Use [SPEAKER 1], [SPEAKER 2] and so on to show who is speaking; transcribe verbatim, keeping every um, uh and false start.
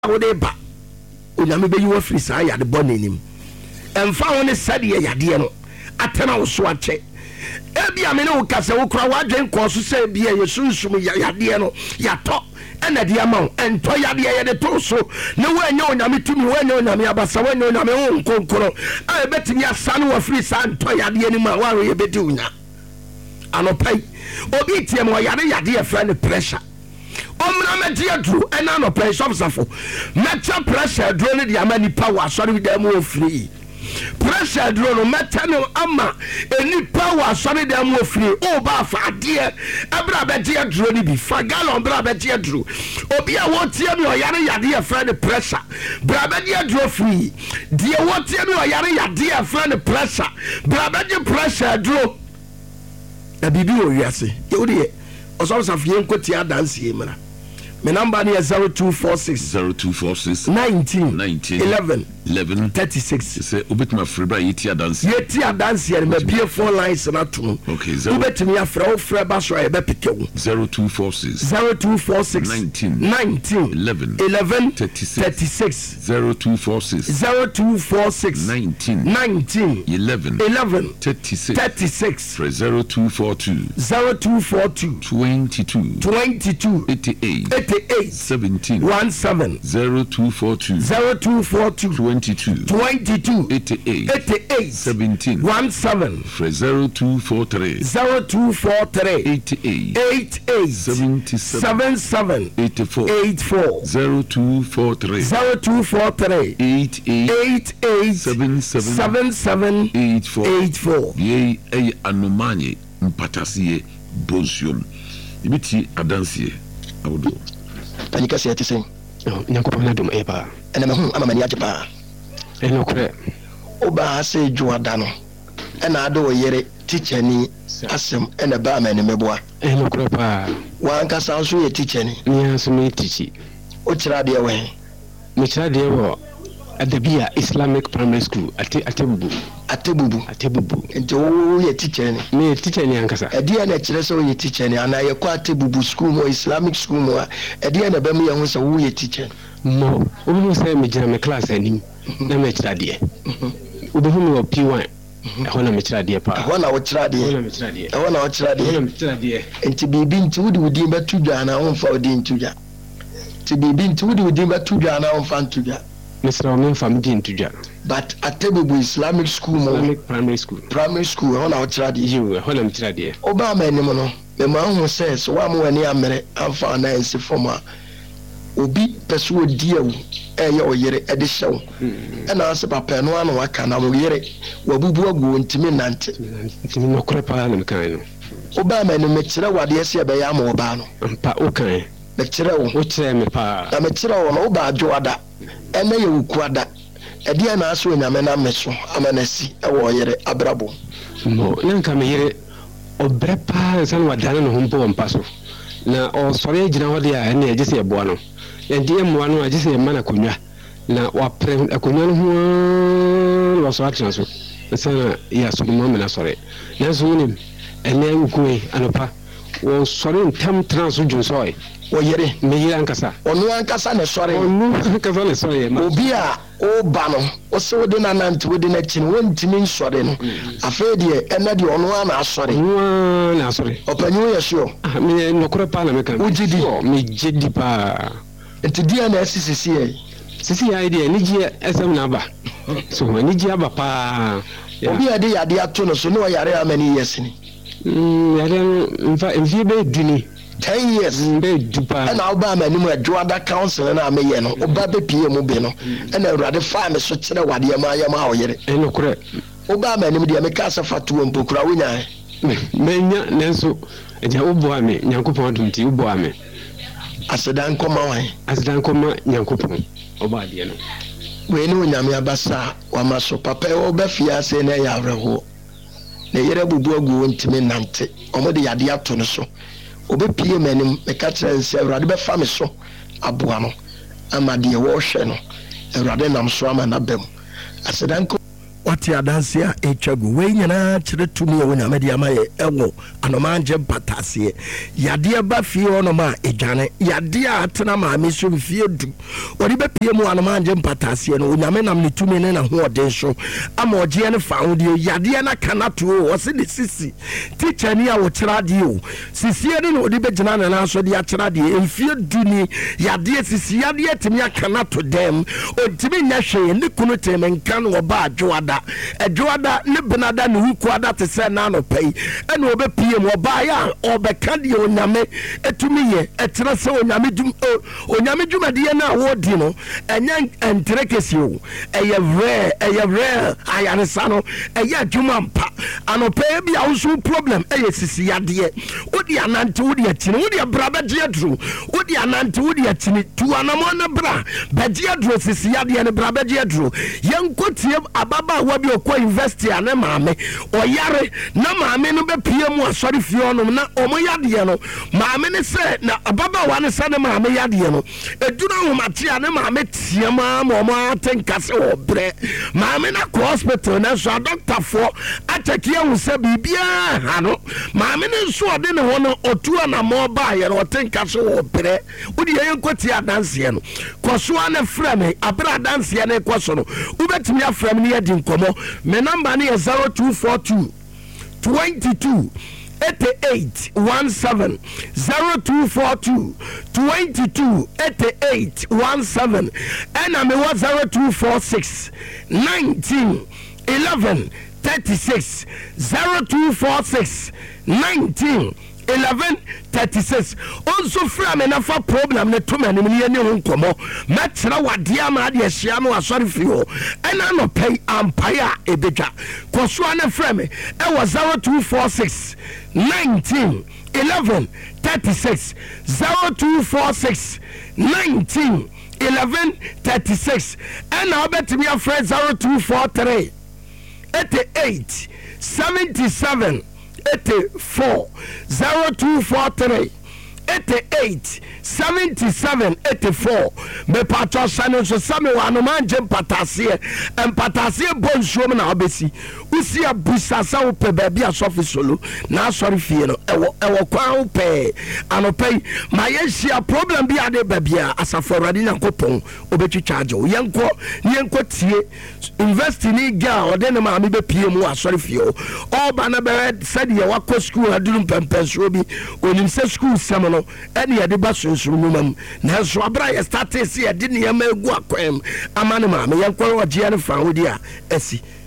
[SPEAKER 1] wode ba onyame be you free saa yade bone nim emfa woni sade yade no atena wo so ache ebia me ne wo kase wo kra wadwen koso se bia yesunsum yade no yato ena dia ma ento yade yede to so ne wo anya onyame tumi wo anya onyame abasa wo anya onyame wo nkonkoro a betimi asane wo free saa ento yade ni ma wa ye bedi unya anopai obi tie mo yade yade e friend pressure omna metia dru ena no pressure ofsafo metia pressure dru ne dia ma ni power sorry dem wo free pressure dru no meta no ama eni power sorry dem wo free o ba fa ade ebra betia dru ni bi fa galon bra betia dru obi a wo tie me o yare yade e friend pressure bra betia dru free die wo tie me o yare yade e friend pressure bra betia pressure dru e bibi o wiase e wo de oso so afie nkoti adanse emra my number is zero two four six
[SPEAKER 2] zero two four six
[SPEAKER 1] nineteen
[SPEAKER 2] nineteen
[SPEAKER 1] eleven
[SPEAKER 2] eleven
[SPEAKER 1] thirty-six.
[SPEAKER 2] Say ubetuma freba yeti adanse
[SPEAKER 1] yeti adanse e me bie four lines na to.
[SPEAKER 2] Okay,
[SPEAKER 1] ubetumi afra o freba so e be pikewu
[SPEAKER 2] zero two four six
[SPEAKER 1] zero two four six
[SPEAKER 2] nineteen
[SPEAKER 1] nineteen
[SPEAKER 2] eleven
[SPEAKER 1] eleven
[SPEAKER 2] thirty-six
[SPEAKER 1] thirty-six
[SPEAKER 2] zero two four six
[SPEAKER 1] zero two four six
[SPEAKER 2] nineteen
[SPEAKER 1] nineteen
[SPEAKER 2] eleven
[SPEAKER 1] eleven
[SPEAKER 2] thirty-six
[SPEAKER 1] thirty-six
[SPEAKER 2] zero two four two
[SPEAKER 1] zero two four two
[SPEAKER 2] twenty-two
[SPEAKER 1] twenty-two
[SPEAKER 2] eighty-eight
[SPEAKER 1] eighty-eight
[SPEAKER 2] seventeen
[SPEAKER 1] one seven
[SPEAKER 2] zero two four two
[SPEAKER 1] zero two four two
[SPEAKER 2] twenty-two
[SPEAKER 1] twenty-two
[SPEAKER 2] eighty-eight
[SPEAKER 1] eighty-eight
[SPEAKER 2] seventeen
[SPEAKER 1] one seven
[SPEAKER 2] zero two four three
[SPEAKER 1] zero two four three
[SPEAKER 2] eighty-eight
[SPEAKER 1] eighty-eight
[SPEAKER 2] seventy-seven
[SPEAKER 1] seventy-seven
[SPEAKER 2] eighty-four
[SPEAKER 1] eighty-four
[SPEAKER 2] zero two four three
[SPEAKER 1] zero two four three
[SPEAKER 2] eighty-eight
[SPEAKER 1] eighty-eight
[SPEAKER 2] seventy-seven
[SPEAKER 1] seventy-seven
[SPEAKER 2] eighty-four
[SPEAKER 1] eighty-four.
[SPEAKER 2] Ye ay anomanye mpatasiye bonsium ibiti adansiye awodo
[SPEAKER 3] tanika se ati sen
[SPEAKER 4] nyanko na dum eba
[SPEAKER 3] ena me hu ama mani ajepa
[SPEAKER 4] eno kure
[SPEAKER 3] oba se juada no ena ado yere teacher ni asem ena ba mani meboa
[SPEAKER 4] eno kure pa
[SPEAKER 3] wan ka san so ye teacher ni
[SPEAKER 4] ni aso me teachi
[SPEAKER 3] o kira de we
[SPEAKER 4] me kira de wo Adabia Islamic Primary School ate atebubu
[SPEAKER 3] atebubu
[SPEAKER 4] atebubu
[SPEAKER 3] enti o ye teacher ni
[SPEAKER 4] me teacher ni ankasa
[SPEAKER 3] edia na kire so ye teacher ni ana ye kwa atebubu school mo Islamic school mo edia na ba mu ye hu so wo ye teacher
[SPEAKER 4] mo o mu say me jina me class anim na me kira de o be hu me P one ehona me kira de pa
[SPEAKER 3] ehona wo kira de
[SPEAKER 4] ehona me kira de
[SPEAKER 3] ehona wo kira de
[SPEAKER 4] ehona me kira de
[SPEAKER 3] enti bibi nti wudi wudi betu dwa na won fa wudi ntudwa ti bibi nti wudi wudi betu dwa na won fa ntudwa
[SPEAKER 4] Mister Omen family ntudwa
[SPEAKER 3] but atebubu Islamic school mo
[SPEAKER 4] Islamic primary school
[SPEAKER 3] primary school ehona wo kira de
[SPEAKER 4] you ehona me kira de
[SPEAKER 3] oba ma enim no me ma hu say so wa mo wani amere amfa na ensi forma obi peso odi awu eye oyere ede hyew ena ase papa no anu aka na oyere wabubu agu ntimi nante
[SPEAKER 4] ntimi no kore pa na kan no
[SPEAKER 3] oba ma enim me kire wade ese be ya ma oba no
[SPEAKER 4] mpa o kan
[SPEAKER 3] me kire wo
[SPEAKER 4] o kire me pa
[SPEAKER 3] na me kire wo no oba adwoada ena ye wukuada ede na aso nyame na meso amanasi e wo oyere abrabo
[SPEAKER 4] mo nanka me yere obre pa san wadana no humpo mpa so na o sore gina hode a ene agese eboa no yandie mo anu agese mana konwa na wa pre akonwa no ho wa so atena so sana ya so mo me na sore na so ni ene ukue anopa wo sore ntam transo junsoy
[SPEAKER 3] oyere
[SPEAKER 4] me yira ankasa
[SPEAKER 3] onu ankasa na sore
[SPEAKER 4] onu ankasa na sore
[SPEAKER 3] obi a o ba no o se wode na nante wode na chin wontimi nsore no afa de ena de onu ana asore
[SPEAKER 4] onu na asore
[SPEAKER 3] opanyu ye sure
[SPEAKER 4] ah me no kore pa na me kan
[SPEAKER 3] ujidi
[SPEAKER 4] me jidi pa
[SPEAKER 3] enti dia na sisi ye
[SPEAKER 4] sisi ya idea ni ji esem na ba so ni ji aba pa
[SPEAKER 3] obi ade yade ato no so no yare amani yesini
[SPEAKER 4] mm yare mfa mfi be duni
[SPEAKER 3] ten years
[SPEAKER 4] be dupa
[SPEAKER 3] and oba amani mu adwoada council na ameye no oba be pie mu be no and awrade fa me so kire wade ma ya ma oyere
[SPEAKER 4] eno kore
[SPEAKER 3] oba amani mu de me ka safatu mpokura wonya
[SPEAKER 4] me menya nenso eja obo ame nyankopon adumti obo ame
[SPEAKER 3] asedan koma wan
[SPEAKER 4] asedan koma nyankopon oba de no
[SPEAKER 3] we ni onyame abasa wa maso papa wo ba fia se na ya awreho na yere bubu agu ntimi nante omo de yade ato no so obepie manim me ka kire nse awrade be fa me so aboa no ama de wo hwe no awrade nam so ama na bam asedan ko
[SPEAKER 1] ɔte adanse a ɛtwa gu wei nyinaa kyerɛ tumi a Onyame de ama yɛ ɛwɔ anomangye mpataseɛ yadeɛ ba fie hɔnom a ɛdwane yadeɛ a atena maame so mfie du ɔde bɛpie mu anomangye mpataseɛ no Onyame nam ne tumi ne na hoɔden so ama ɔgyeɛ no fa ahodeɛ yadeɛ no aka no to o ɔse ne sisi teacher ni a wɔkyerɛ adeɛ o sisie ne na ɔde bɛgyina ne nan so de akyerɛ adeɛ mfie du ni yadeɛ sisi yadeɛ tumi aka no to dɛm ɔntumi nyɛ hwee ne kunu tɛmɛ nka no ɔba adwoada adwoada ne benada ne wukuada te sɛ na no pɛi ɛna ɔbɛpie mu ɔba ya ɔbɛka deɛ Onyame etumi yɛ ɛkyerɛ sɛ Onyame dwum Onyame dwumadeɛ no a wɔdi no ɛnyɛ ntere kɛse o ɛyɛ rare ɛyɛ rare ayaresa no ɛyɛ adwuma mpa anɔpɛ bi a wo problem ɛyɛ sisi yadeɛ wodi anante wodi akyini wodi abra bɛgye aduro wodi anante wodi akyini tu anamɔ na bra bɛgye aduro sisi yadeɛ ne bra bɛgye aduro yɛnkɔ tie ababa wa bi okɔ university a ne maame ɔyare na maame no bɛpie mu asɔre fie ɔnom na ɔmo yadeɛ no maame ne sɛ na ababa wa ne sɛ ne maame yadeɛ no eduna homate a ne maame tiama ma ɔmo atenkase wɔ brɛ maame na kɔ hospital na so a doctor for atɛkie hu sɛ bibia ha no maame ne nso ɔde ne ho no ɔtua na mo ba yɛ no ɔtenkase wɔ brɛ wodi yɛnkɔ tie adanseɛ no kɔsoa ne frɛ me abra adanseɛ ne kɔ so no wobɛtumi afrɛ me ne yɛdi nkɔmmɔ me number ne yɛ zero two four two twenty-two eighty-eight seventeen zero two four two twenty-two eighty-eight seventeen and me was zero two four six nineteen eleven thirty-six zero two four six nineteen eleven thirty-six also from enough problem ne to many million nkomo metra wade ama de ahia no asori fio ena no pay empire ebedwa koso na frame e was zero two four six nineteen eleven thirty-six zero two four six nineteen eleven thirty-six and now bet me a friend zero two four three eighty-eight seventy-seven eighty-four zero two four three eighty-eight seventy-seven eighty-four me patro sane so same wa no manje mpatasie mpatasie bonsuom na obesi usi abusa sa wo pe ba bia sofi solo na asori fie no ewo ewo kwa wo pe anopai ma yehia problem bi ade ba bia asafo awrade nyankopon obetwi charge wo yenko yenko tie invest ni ga ode ne ma me be pie mu asori fie o ba na be said ye wako school aduru pempenso bi onim se school sem no ene ye de ba sunsun numam na so abra ye start se ye de ne ma egu akwam amane ma me yenko wo je ne fa wo dia asi